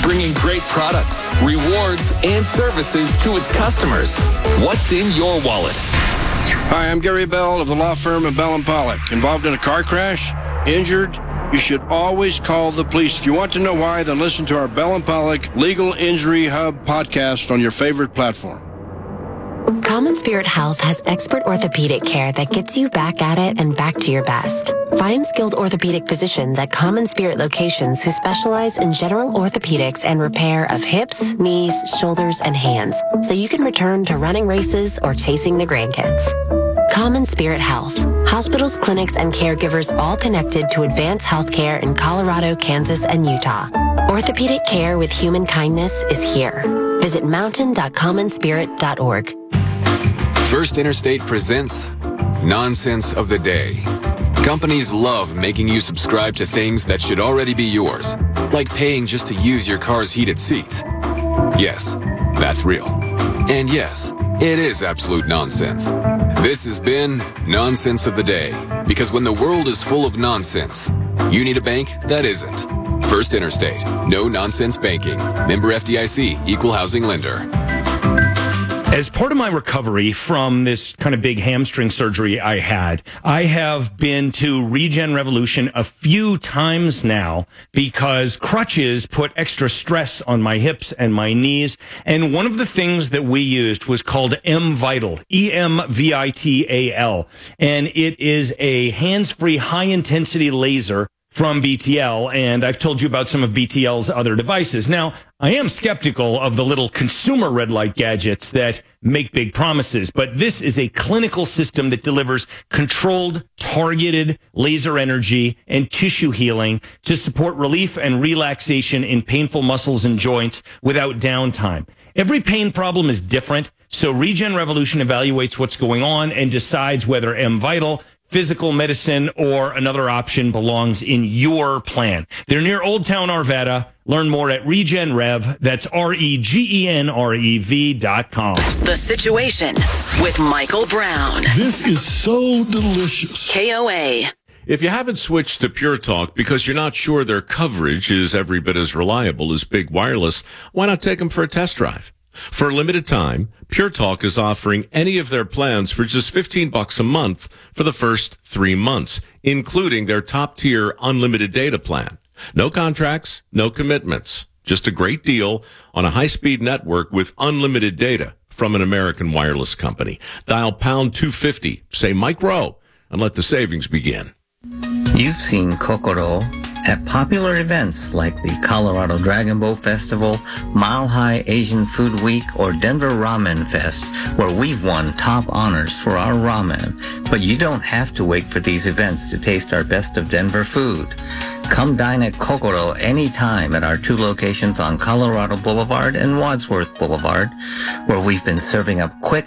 bringing great products, rewards, and services to its customers. What's in your wallet? Hi, I'm Gary Bell of the law firm of Bell & Pollock. Involved in a car crash? Injured? You should always call the police. If you want to know why, then listen to our Bell & Pollock Legal Injury Hub podcast on your favorite platform. Common Spirit Health has expert orthopedic care that gets you back at it and back to your best. Find skilled orthopedic physicians at Common Spirit locations who specialize in general orthopedics and repair of hips, knees, shoulders, and hands, so you can return to running races or chasing the grandkids. Common Spirit Health. Hospitals, clinics, and caregivers all connected to advanced healthcare in Colorado, Kansas, and Utah. Orthopedic care with human kindness is here. Visit mountain.commonspirit.org. First Interstate presents Nonsense of the Day. Companies love making you subscribe to things that should already be yours, like paying just to use your car's heated seats. Yes, that's real. And yes, it is absolute nonsense. This has been Nonsense of the Day, because when the world is full of nonsense, you need a bank that isn't. First Interstate. No nonsense banking. Member FDIC. Equal housing lender. As part of my recovery from this kind of big hamstring surgery I have been to Regen Revolution a few times now because crutches put extra stress on my hips and my knees. And one of the things that we used was called M-Vital, EMVITAL. And it is a hands-free high-intensity laser from BTL, and I've told you about some of BTL's other devices. Now, I am skeptical of the little consumer red light gadgets that make big promises, but this is a clinical system that delivers controlled, targeted laser energy and tissue healing to support relief and relaxation in painful muscles and joints without downtime. Every pain problem is different, so Regen Revolution evaluates what's going on and decides whether M-Vital, physical medicine, or another option belongs in your plan. They're near Old Town Arvada. Learn more at RegenRev. That's RegenRev.com. The Situation with Michael Brown. This is so delicious. KOA. If you haven't switched to Pure Talk because you're not sure their coverage is every bit as reliable as Big Wireless, why not take them for a test drive? For a limited time, Pure Talk is offering any of their plans for just $15 a month for the first 3 months, including their top-tier unlimited data plan. No contracts, no commitments. Just a great deal on a high-speed network with unlimited data from an American wireless company. Dial pound 250, say Mike Rowe, and let the savings begin. You've seen Kokoro at popular events like the Colorado Dragon Boat Festival, Mile High Asian Food Week, or Denver Ramen Fest, where we've won top honors for our ramen. But you don't have to wait for these events to taste our best of Denver food. Come dine at Kokoro anytime at our 2 locations on Colorado Boulevard and Wadsworth Boulevard, where we've been serving up quick